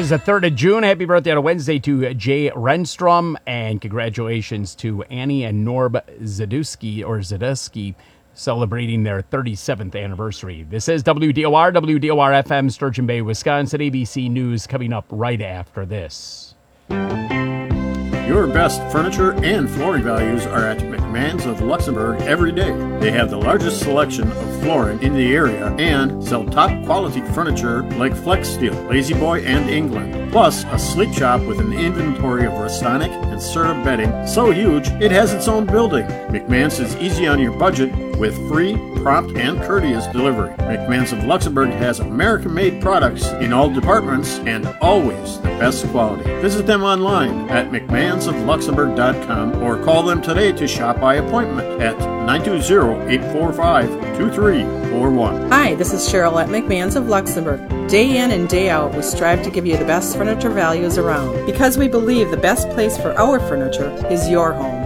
is the 3rd of June. Happy birthday on a Wednesday to Jay Renstrom, and congratulations to Annie and Norb Zadusky, celebrating their 37th anniversary. This is WDOR FM, Sturgeon Bay, Wisconsin. ABC News coming up right after this. Your best furniture and flooring values are at McMahon's of Luxembourg every day. They have the largest selection of flooring in the area and sell top quality furniture like Flex Steel, Lazy Boy, and England. Plus, a sleep shop with an inventory of Restonic and Serta bedding so huge it has its own building. McMahon's is easy on your budget with free, prompt, and courteous delivery. McMahon's of Luxembourg has American-made products in all departments and always the best quality. Visit them online at mcmahansofluxembourg.com or call them today to shop by appointment at 920-845-2341. Hi, this is Cheryl at McMahon's of Luxembourg. Day in and day out, we strive to give you the best furniture values around because we believe the best place for our furniture is your home.